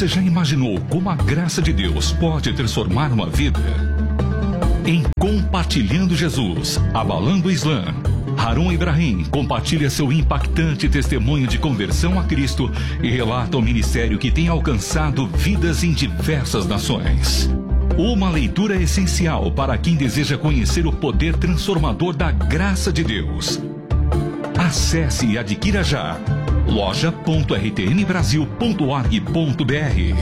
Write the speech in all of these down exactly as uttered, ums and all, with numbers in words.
Você já imaginou como a graça de Deus pode transformar uma vida? Em Compartilhando Jesus, Abalando o Islã, Harun Ibrahim compartilha seu impactante testemunho de conversão a Cristo e relata o ministério que tem alcançado vidas em diversas nações. Uma leitura essencial para quem deseja conhecer o poder transformador da graça de Deus. Acesse e adquira já loja ponto r t m brasil ponto org ponto b r.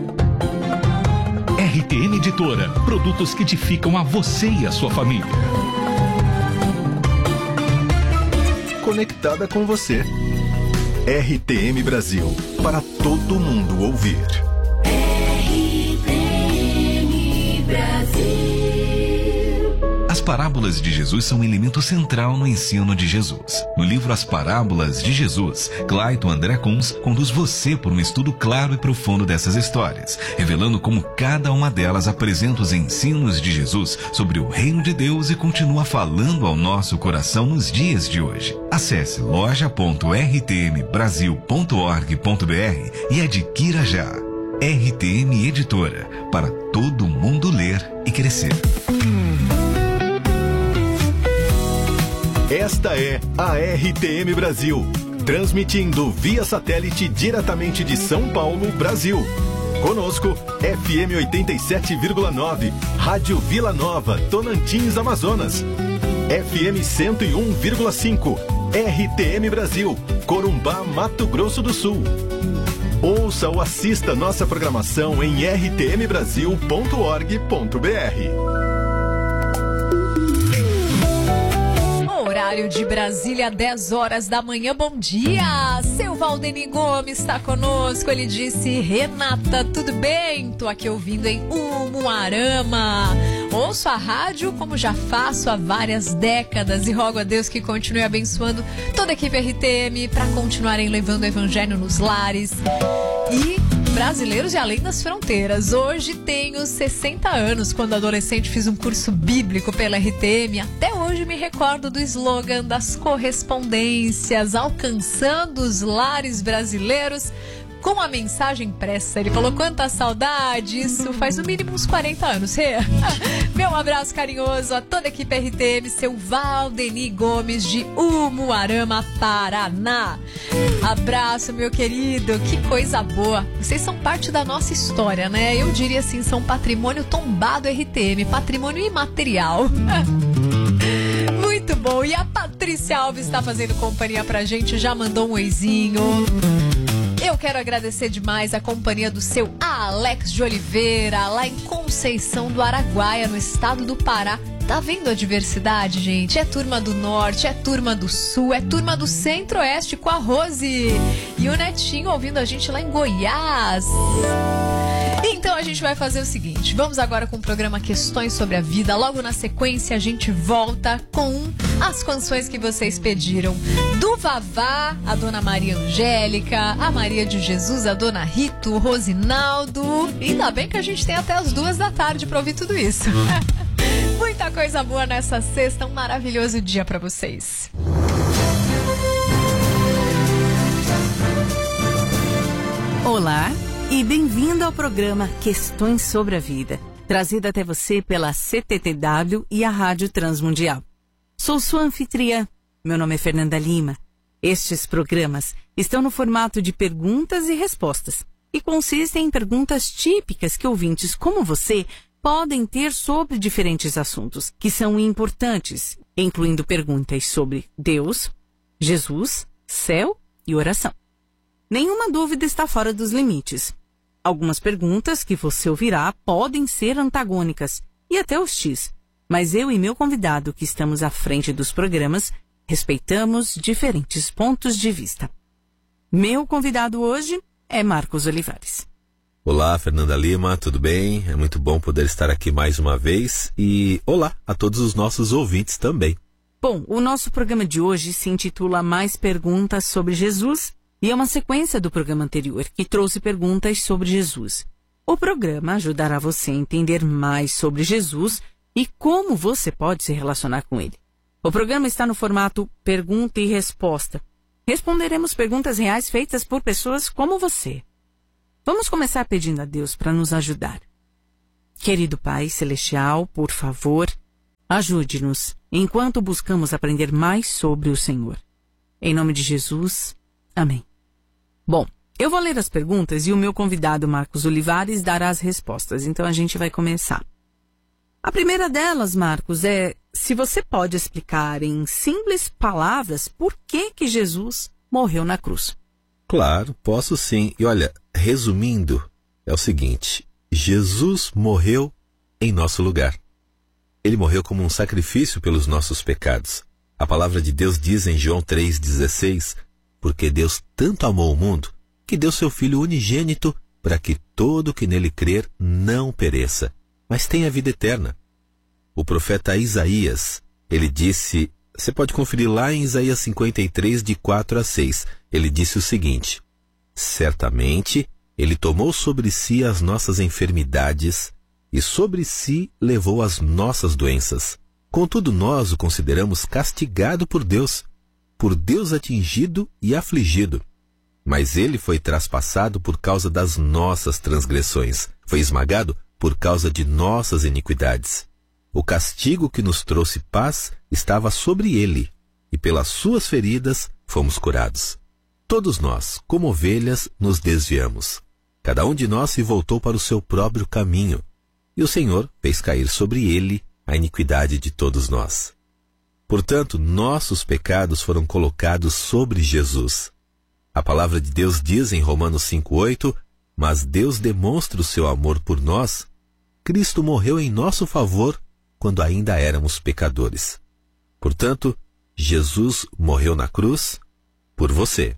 R T M Editora, produtos que edificam a você e a sua família. Conectada com você. R T M Brasil, para todo mundo ouvir. R T M Brasil. As parábolas de Jesus são um elemento central no ensino de Jesus. No livro As Parábolas de Jesus, Clayton André Kunz conduz você por um estudo claro e profundo dessas histórias, revelando como cada uma delas apresenta os ensinos de Jesus sobre o reino de Deus e continua falando ao nosso coração nos dias de hoje. Acesse loja ponto r t m brasil ponto org ponto b r e adquira já. R T M Editora, para todo mundo ler e crescer. Esta é a R T M Brasil, transmitindo via satélite diretamente de São Paulo, Brasil. Conosco, F M oitenta e sete vírgula nove, Rádio Vila Nova, Tonantins, Amazonas. F M cento e um vírgula cinco, R T M Brasil, Corumbá, Mato Grosso do Sul. Ouça ou assista nossa programação em r t m brasil ponto org ponto b r. Horário de Brasília, dez horas da manhã. Bom dia! Seu Valdeni Gomes está conosco. Ele disse: Renata, tudo bem? Tô aqui ouvindo em Umuarama. Ouço a rádio como já faço há várias décadas e rogo a Deus que continue abençoando toda a equipe R T M para continuarem levando o evangelho nos lares e brasileiros e além das fronteiras. Hoje tenho sessenta anos. Quando adolescente fiz um curso bíblico pela R T M. Até hoje me recordo do slogan das correspondências, alcançando os lares brasileiros com a mensagem impressa. Ele falou: quanta saudade. Isso faz no mínimo uns quarenta anos. Meu abraço carinhoso a toda a equipe R T M, seu Valdeni Gomes de Umuarama, Paraná. Abraço, meu querido, que coisa boa. Vocês são parte da nossa história, né? Eu diria assim, são patrimônio tombado R T M, patrimônio imaterial. Muito bom. E a Patrícia Alves está fazendo companhia pra gente, já mandou um oizinho. Eu quero agradecer demais a companhia do seu Alex de Oliveira, lá em Conceição do Araguaia, no estado do Pará. Tá vendo a diversidade, gente? É turma do norte, é turma do sul, é turma do centro-oeste com a Rose. E o Netinho ouvindo a gente lá em Goiás. Então a gente vai fazer o seguinte, vamos agora com o programa Questões sobre a Vida. Logo na sequência a gente volta com as canções que vocês pediram. Do Vavá, a Dona Maria Angélica, a Maria de Jesus, a Dona Rito, o Rosinaldo. Ainda bem que a gente tem até as duas da tarde para ouvir tudo isso. Muita coisa boa nessa sexta, um maravilhoso dia para vocês. Olá e bem-vindo ao programa Questões sobre a Vida, trazido até você pela C T T W e a Rádio Transmundial. Sou sua anfitriã, meu nome é Fernanda Lima. Estes programas estão no formato de perguntas e respostas e consistem em perguntas típicas que ouvintes como você podem ter sobre diferentes assuntos que são importantes, incluindo perguntas sobre Deus, Jesus, céu e oração. Nenhuma dúvida está fora dos limites. Algumas perguntas que você ouvirá podem ser antagônicas e até hostis, mas eu e meu convidado, que estamos à frente dos programas, respeitamos diferentes pontos de vista. Meu convidado hoje é Marcos Olivares. Olá, Fernanda Lima, tudo bem? É muito bom poder estar aqui mais uma vez e olá a todos os nossos ouvintes também. Bom, o nosso programa de hoje se intitula Mais Perguntas sobre Jesus e é uma sequência do programa anterior que trouxe perguntas sobre Jesus. O programa ajudará você a entender mais sobre Jesus e como você pode se relacionar com ele. O programa está no formato pergunta e resposta. Responderemos perguntas reais feitas por pessoas como você. Vamos começar pedindo a Deus para nos ajudar. Querido Pai Celestial, por favor, ajude-nos enquanto buscamos aprender mais sobre o Senhor. Em nome de Jesus, amém. Bom, eu vou ler as perguntas e o meu convidado Marcos Olivares dará as respostas, então a gente vai começar. A primeira delas, Marcos, é se você pode explicar em simples palavras por que que Jesus morreu na cruz. Claro, posso sim. E olha, resumindo, é o seguinte: Jesus morreu em nosso lugar. Ele morreu como um sacrifício pelos nossos pecados. A palavra de Deus diz em João três dezesseis, porque Deus tanto amou o mundo, que deu seu Filho unigênito para que todo que nele crer não pereça, mas tenha vida eterna. O profeta Isaías, ele disse, você pode conferir lá em Isaías cinquenta e três, de quatro a seis, ele disse o seguinte: certamente ele tomou sobre si as nossas enfermidades e sobre si levou as nossas doenças. Contudo, nós o consideramos castigado por Deus, por Deus atingido e afligido. Mas ele foi traspassado por causa das nossas transgressões, foi esmagado por causa de nossas iniquidades. O castigo que nos trouxe paz estava sobre ele, e pelas suas feridas fomos curados. Todos nós, como ovelhas, nos desviamos. Cada um de nós se voltou para o seu próprio caminho, e o Senhor fez cair sobre ele a iniquidade de todos nós. Portanto, nossos pecados foram colocados sobre Jesus. A palavra de Deus diz em Romanos cinco, oito, mas Deus demonstra o seu amor por nós. Cristo morreu em nosso favor quando ainda éramos pecadores. Portanto, Jesus morreu na cruz por você.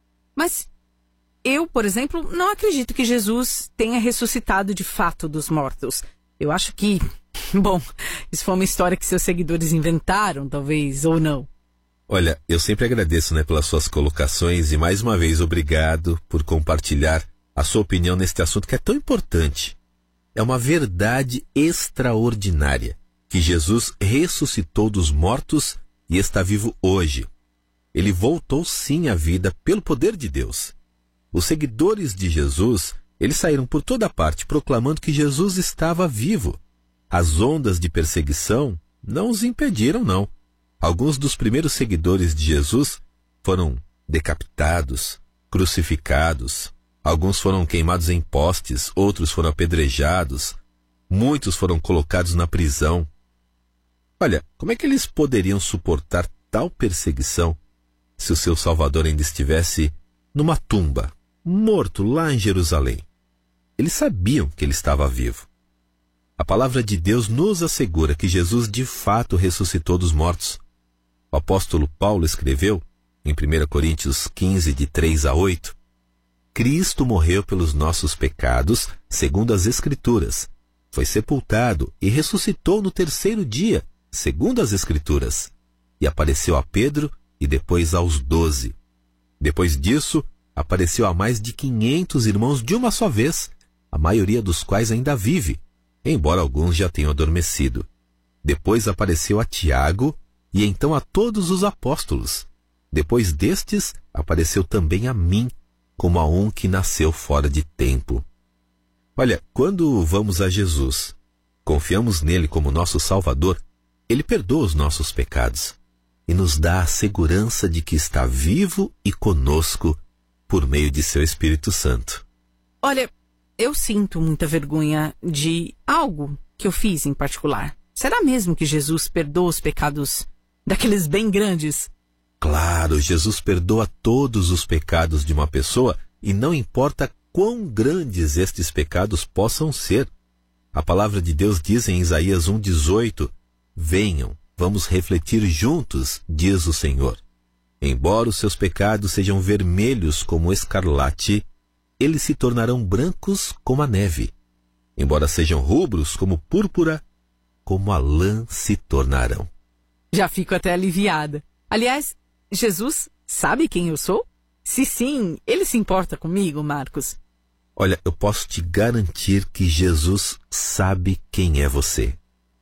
Mas eu, por exemplo, não acredito que Jesus tenha ressuscitado de fato dos mortos. Eu acho que, bom, isso foi uma história que seus seguidores inventaram, talvez, ou não. Olha, eu sempre agradeço, né, pelas suas colocações e mais uma vez obrigado por compartilhar a sua opinião neste assunto que é tão importante. É uma verdade extraordinária que Jesus ressuscitou dos mortos e está vivo hoje. Ele voltou sim à vida pelo poder de Deus. Os seguidores de Jesus, eles saíram por toda parte proclamando que Jesus estava vivo. As ondas de perseguição não os impediram, não. Alguns dos primeiros seguidores de Jesus foram decapitados, crucificados. Alguns foram queimados em postes, outros foram apedrejados. Muitos foram colocados na prisão. Olha, como é que eles poderiam suportar tal perseguição se o seu Salvador ainda estivesse numa tumba, morto lá em Jerusalém? Eles sabiam que ele estava vivo. A palavra de Deus nos assegura que Jesus de fato ressuscitou dos mortos. O apóstolo Paulo escreveu, em primeira Coríntios quinze, de três a oito, Cristo morreu pelos nossos pecados, segundo as Escrituras. Foi sepultado e ressuscitou no terceiro dia, segundo as Escrituras. E apareceu a Pedro e depois aos doze. Depois disso, apareceu a mais de quinhentos irmãos de uma só vez, a maioria dos quais ainda vive, embora alguns já tenham adormecido. Depois apareceu a Tiago e então a todos os apóstolos. Depois destes, apareceu também a mim, como a um que nasceu fora de tempo. Olha, quando vamos a Jesus, confiamos nele como nosso Salvador, ele perdoa os nossos pecados e nos dá a segurança de que está vivo e conosco por meio de seu Espírito Santo. Olha, eu sinto muita vergonha de algo que eu fiz em particular. Será mesmo que Jesus perdoa os pecados daqueles bem grandes? Claro, Jesus perdoa todos os pecados de uma pessoa e não importa quão grandes estes pecados possam ser. A palavra de Deus diz em Isaías um, dezoito, venham, vamos refletir juntos, diz o Senhor. Embora os seus pecados sejam vermelhos como escarlate, eles se tornarão brancos como a neve. Embora sejam rubros como púrpura, como a lã se tornarão. Já fico até aliviada. Aliás, Jesus sabe quem eu sou? Se sim, ele se importa comigo, Marcos? Olha, eu posso te garantir que Jesus sabe quem é você.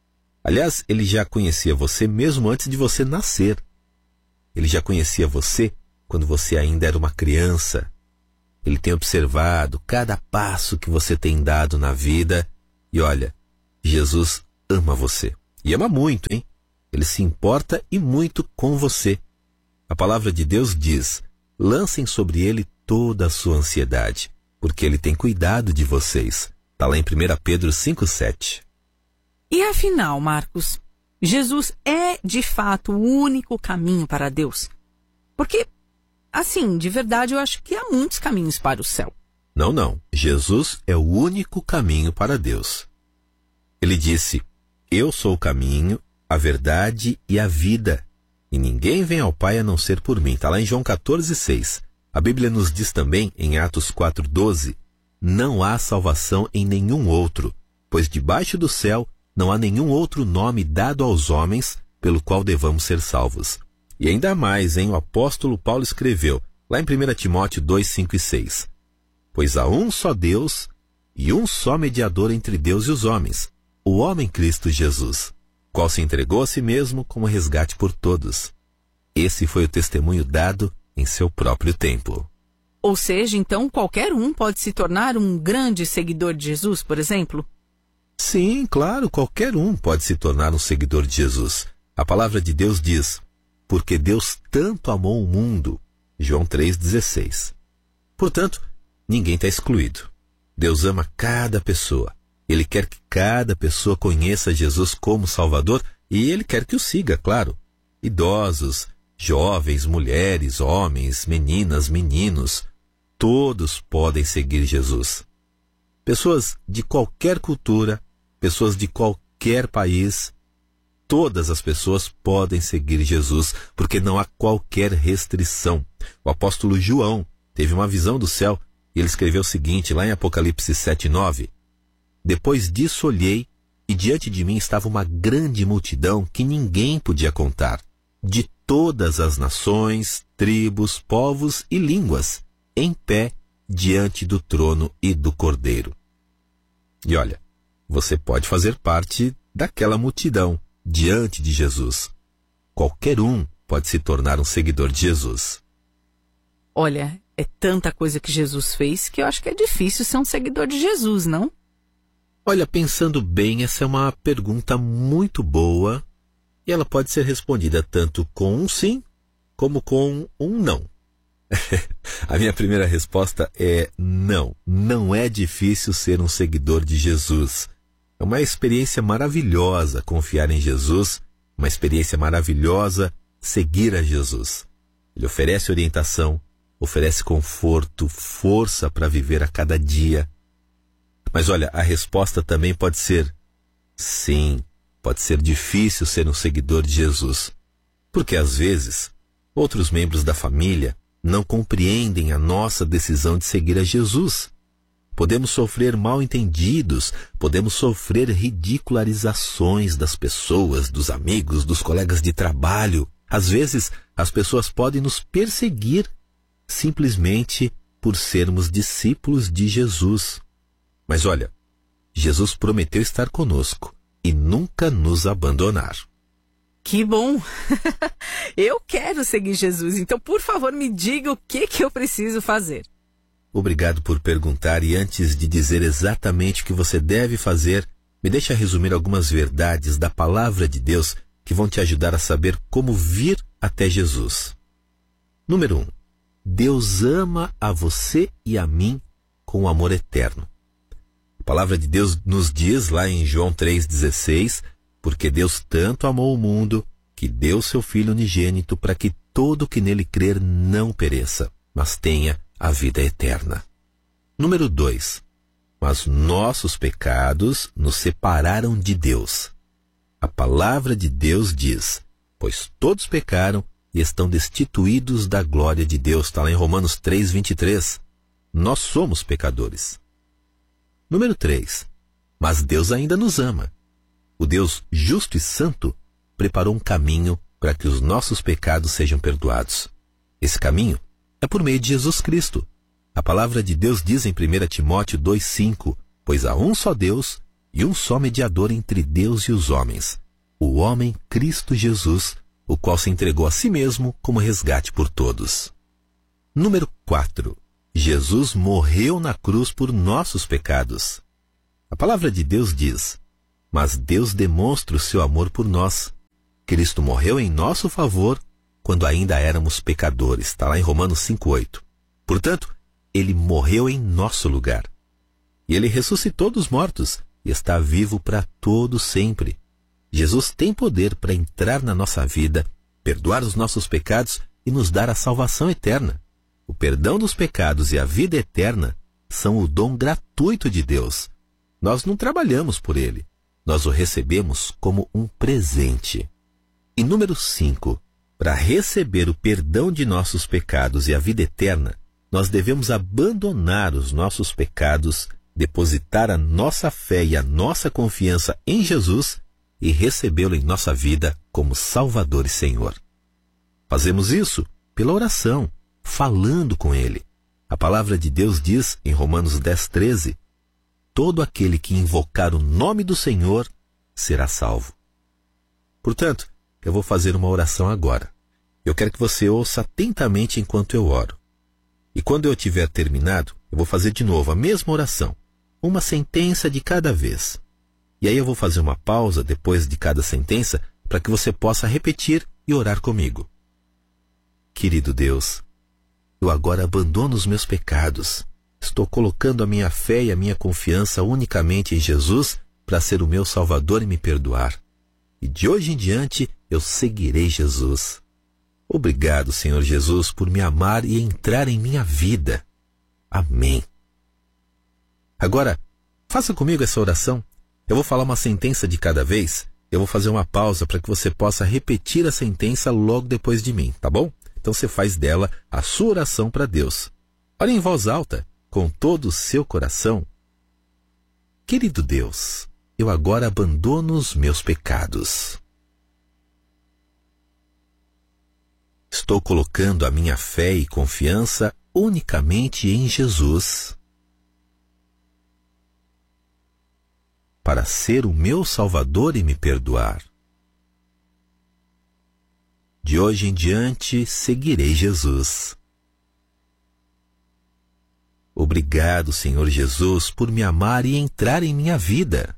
Aliás, ele já conhecia você mesmo antes de você nascer. Ele já conhecia você quando você ainda era uma criança. Ele tem observado cada passo que você tem dado na vida. E olha, Jesus ama você. E ama muito, hein? Ele se importa e muito com você. A palavra de Deus diz: lancem sobre ele toda a sua ansiedade, porque ele tem cuidado de vocês. Está lá em primeira Pedro cinco, sete. E afinal, Marcos, Jesus é de fato o único caminho para Deus? Porque, assim, de verdade, eu acho que há muitos caminhos para o céu. Não, não. Jesus é o único caminho para Deus. Ele disse: eu sou o caminho, a verdade e a vida. E ninguém vem ao Pai a não ser por mim. Está lá em João quatorze, seis. A Bíblia nos diz também, em Atos quatro, doze, não há salvação em nenhum outro, pois debaixo do céu não há nenhum outro nome dado aos homens pelo qual devamos ser salvos. E ainda mais, hein? O apóstolo Paulo escreveu, lá em primeira Timóteo dois, cinco e seis. Pois há um só Deus e um só mediador entre Deus e os homens, o homem Cristo Jesus, qual se entregou a si mesmo como resgate por todos. Esse foi o testemunho dado em seu próprio tempo. Ou seja, então qualquer um pode se tornar um grande seguidor de Jesus, por exemplo? Sim, claro, qualquer um pode se tornar um seguidor de Jesus. A palavra de Deus diz: porque Deus tanto amou o mundo. João três, dezesseis. Portanto, ninguém está excluído. Deus ama cada pessoa. Ele quer que cada pessoa conheça Jesus como Salvador e Ele quer que o siga, claro. Idosos, jovens, mulheres, homens, meninas, meninos, todos podem seguir Jesus. Pessoas de qualquer cultura, pessoas de qualquer país, todas as pessoas podem seguir Jesus, porque não há qualquer restrição. O apóstolo João teve uma visão do céu e ele escreveu o seguinte, lá em Apocalipse sete, nove. Depois disso olhei, e diante de mim estava uma grande multidão que ninguém podia contar, de todas as nações, tribos, povos e línguas, em pé diante do trono e do Cordeiro. E olha, você pode fazer parte daquela multidão diante de Jesus. Qualquer um pode se tornar um seguidor de Jesus. Olha, é tanta coisa que Jesus fez que eu acho que é difícil ser um seguidor de Jesus, não? Olha, pensando bem, essa é uma pergunta muito boa e ela pode ser respondida tanto com um sim como com um não. A minha primeira resposta é não. Não é difícil ser um seguidor de Jesus. É uma experiência maravilhosa confiar em Jesus, uma experiência maravilhosa seguir a Jesus. Ele oferece orientação, oferece conforto, força para viver a cada dia. Mas olha, a resposta também pode ser sim, pode ser difícil ser um seguidor de Jesus. Porque às vezes, outros membros da família não compreendem a nossa decisão de seguir a Jesus. Podemos sofrer mal-entendidos, podemos sofrer ridicularizações das pessoas, dos amigos, dos colegas de trabalho. Às vezes, as pessoas podem nos perseguir simplesmente por sermos discípulos de Jesus. Mas olha, Jesus prometeu estar conosco e nunca nos abandonar. Que bom! Eu quero seguir Jesus, então por favor me diga o que, que eu preciso fazer. Obrigado por perguntar e antes de dizer exatamente o que você deve fazer, me deixa resumir algumas verdades da palavra de Deus que vão te ajudar a saber como vir até Jesus. Número um. Deus ama a você e a mim com amor eterno. A palavra de Deus nos diz lá em João três, dezesseis, porque Deus tanto amou o mundo que deu seu Filho unigênito para que todo que nele crer não pereça, mas tenha a vida eterna. Número dois. Mas nossos pecados nos separaram de Deus. A palavra de Deus diz, pois todos pecaram e estão destituídos da glória de Deus. Está lá em Romanos três, vinte e três. Nós somos pecadores. Número três. Mas Deus ainda nos ama. O Deus justo e santo preparou um caminho para que os nossos pecados sejam perdoados. Esse caminho é por meio de Jesus Cristo. A palavra de Deus diz em primeira Timóteo dois, cinco, pois há um só Deus e um só mediador entre Deus e os homens, o homem Cristo Jesus, o qual se entregou a si mesmo como resgate por todos. Número quatro. Jesus morreu na cruz por nossos pecados. A palavra de Deus diz: mas Deus demonstra o seu amor por nós. Cristo morreu em nosso favor quando ainda éramos pecadores. Está lá em Romanos cinco, oito. Portanto, ele morreu em nosso lugar. E ele ressuscitou dos mortos e está vivo para todo sempre. Jesus tem poder para entrar na nossa vida, perdoar os nossos pecados e nos dar a salvação eterna. O perdão dos pecados e a vida eterna são o dom gratuito de Deus. Nós não trabalhamos por ele. Nós o recebemos como um presente. E número cinco, para receber o perdão de nossos pecados e a vida eterna, nós devemos abandonar os nossos pecados, depositar a nossa fé e a nossa confiança em Jesus e recebê-lo em nossa vida como Salvador e Senhor. Fazemos isso pela oração, falando com Ele. A palavra de Deus diz em Romanos dez, treze, todo aquele que invocar o nome do Senhor será salvo. Portanto, eu vou fazer uma oração agora. Eu quero que você ouça atentamente enquanto eu oro. E quando eu tiver terminado, eu vou fazer de novo a mesma oração, uma sentença de cada vez. E aí eu vou fazer uma pausa depois de cada sentença para que você possa repetir e orar comigo. Querido Deus, eu agora abandono os meus pecados. Estou colocando a minha fé e a minha confiança unicamente em Jesus para ser o meu Salvador e me perdoar. E de hoje em diante eu seguirei Jesus. Obrigado, Senhor Jesus, por me amar e entrar em minha vida. Amém. Agora, faça comigo essa oração. Eu vou falar uma sentença de cada vez. Eu vou fazer uma pausa para que você possa repetir a sentença logo depois de mim, tá bom? Então você faz dela a sua oração para Deus. Ore em voz alta, com todo o seu coração. Querido Deus, eu agora abandono os meus pecados. Estou colocando a minha fé e confiança unicamente em Jesus, para ser o meu Salvador e me perdoar. De hoje em diante, seguirei Jesus. Obrigado, Senhor Jesus, por me amar e entrar em minha vida.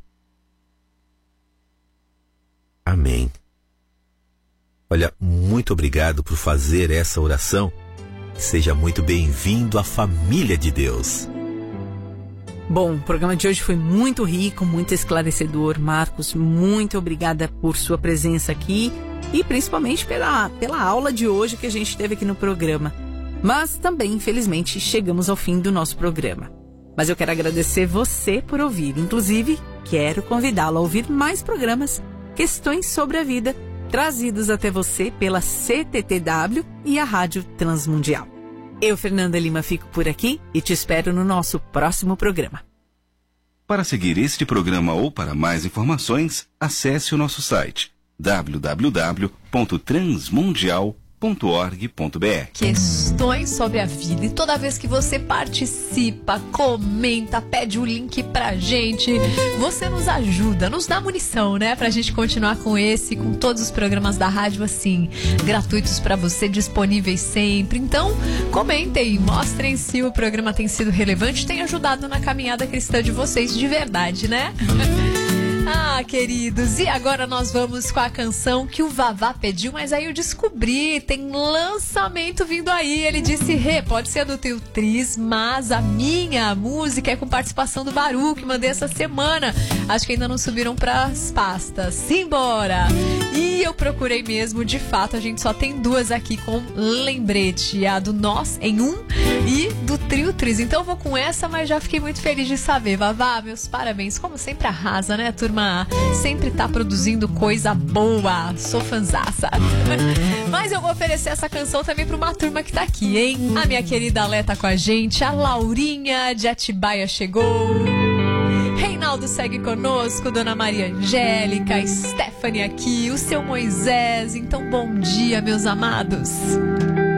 Amém. Olha, muito obrigado por fazer essa oração. Seja muito bem-vindo à família de Deus. Bom, o programa de hoje foi muito rico, muito esclarecedor. Marcos, muito obrigada por sua presença aqui e principalmente pela, pela aula de hoje que a gente teve aqui no programa. Mas também, infelizmente, chegamos ao fim do nosso programa. Mas eu quero agradecer você por ouvir. Inclusive, quero convidá-lo a ouvir mais programas, Questões sobre a Vida, trazidos até você pela C T T W e a Rádio Transmundial. Eu, Fernanda Lima, fico por aqui e te espero no nosso próximo programa. Para seguir este programa ou para mais informações, acesse o nosso site w w w ponto transmundial ponto org ponto b r. Questões sobre a vida. E toda vez que você participa, comenta, pede o link pra gente, você nos ajuda, nos dá munição, né? Pra gente continuar com esse, com todos os programas da rádio assim, gratuitos pra você, disponíveis sempre. Então, comentem, mostrem se o programa tem sido relevante, tem ajudado na caminhada cristã de vocês de verdade, né? Ah, queridos, e agora nós vamos com a canção que o Vavá pediu, mas aí eu descobri, tem lançamento vindo aí. Ele disse, Rê, pode ser do teu Tris, mas a minha música é com participação do Baru, que mandei essa semana. Acho que ainda não subiram pras pastas. Simbora! E eu procurei mesmo, de fato, a gente só tem duas aqui com lembrete, a do Nós em um e do Trio Tris. Então eu vou com essa, mas já fiquei muito feliz de saber. Vavá, meus parabéns, como sempre arrasa, né, turma? Sempre tá produzindo coisa boa. Sou fanzaça. Mas eu vou oferecer essa canção também pra uma turma que tá aqui, hein? A minha querida Lé tá com a gente, a Laurinha de Atibaia chegou, Reinaldo segue conosco, Dona Maria Angélica, Stephanie aqui, o seu Moisés. Então bom dia, meus amados.